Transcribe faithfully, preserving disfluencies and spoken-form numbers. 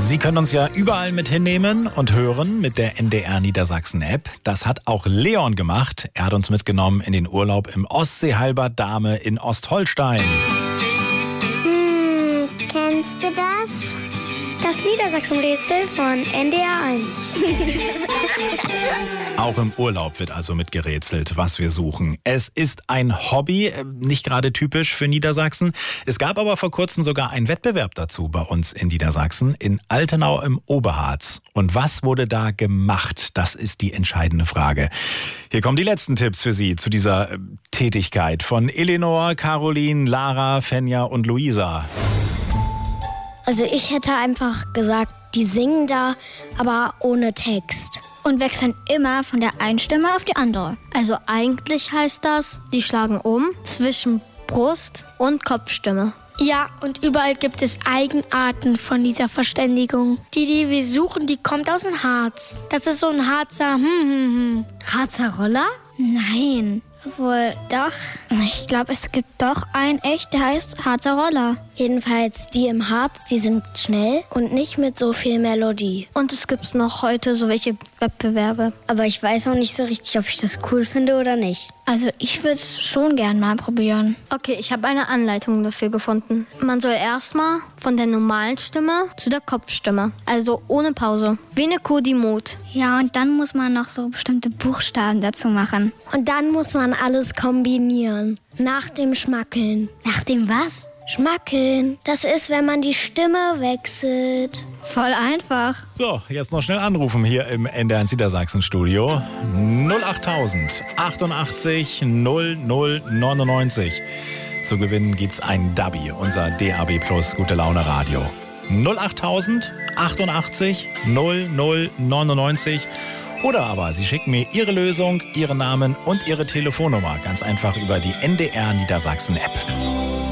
Sie können uns ja überall mit hinnehmen und hören mit der N D R Niedersachsen-App. Das hat auch Leon gemacht. Er hat uns mitgenommen in den Urlaub im Ostseehalbert Dahme in Ostholstein. Hm, kennst du das? Das Niedersachsen-Rätsel von N D R eins. Auch im Urlaub wird also mitgerätselt, was wir suchen. Es ist ein Hobby, nicht gerade typisch für Niedersachsen. Es gab aber vor kurzem sogar einen Wettbewerb dazu bei uns in Niedersachsen, in Altenau im Oberharz. Und was wurde da gemacht? Das ist die entscheidende Frage. Hier kommen die letzten Tipps für Sie zu dieser äh, Tätigkeit von Eleanor, Caroline, Lara, Fenja und Luisa. Also ich hätte einfach gesagt, die singen da, aber ohne Text. Und wechseln immer von der einen Stimme auf die andere. Also eigentlich heißt das, die schlagen um zwischen Brust- und Kopfstimme. Ja, und überall gibt es Eigenarten von dieser Verständigung. Die, die wir suchen, die kommt aus dem Harz. Das ist so ein Harzer, hm, hm, hm. Harzer Roller? Nein, wohl doch. Ich glaube, es gibt doch einen echt, der heißt Harzer Roller. Jedenfalls die im Harz, die sind schnell und nicht mit so viel Melodie. Und es gibt noch heute so welche Wettbewerbe. Aber ich weiß auch nicht so richtig, ob ich das cool finde oder nicht. Also ich würde es schon gern mal probieren. Okay, ich habe eine Anleitung dafür gefunden. Man soll erstmal von der normalen Stimme zu der Kopfstimme. Also ohne Pause. Wie eine Kuh, die Mut. Ja, und dann muss man noch so bestimmte Buchstaben dazu machen. Und dann muss man alles kombinieren. Nach dem Schmackeln. Nach dem was? Schmackeln. Das ist, wenn man die Stimme wechselt. Voll einfach. So, jetzt noch schnell anrufen hier im N D R Niedersachsen-Studio. null achttausend achtundachtzig null null neunundneunzig. Zu gewinnen gibt's ein Dubby, unser D A B Plus Gute Laune Radio. null achttausend achtundachtzig null null neunundneunzig. Oder aber Sie schicken mir Ihre Lösung, Ihren Namen und Ihre Telefonnummer ganz einfach über die N D R Niedersachsen-App.